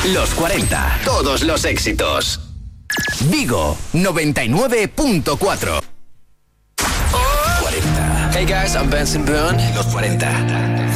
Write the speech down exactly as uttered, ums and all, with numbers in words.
Los cuarenta, todos los éxitos. Vigo, noventa y nueve punto cuatro. cuarenta. Hey guys, I'm Benson Boone. Los cuarenta.